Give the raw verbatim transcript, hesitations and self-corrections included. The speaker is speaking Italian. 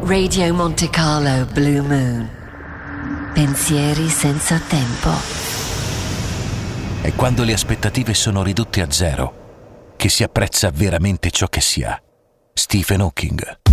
Radio Monte Carlo Blue Moon. Pensieri senza tempo. È quando le aspettative sono ridotte a zero che si apprezza veramente ciò che si ha. Stephen Hawking.